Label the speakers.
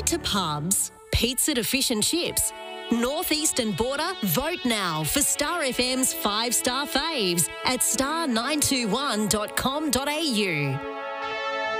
Speaker 1: to pubs, pizza to fish and chips. North Eastern Border, vote now for Star FM's 5-star faves at star921.com.au.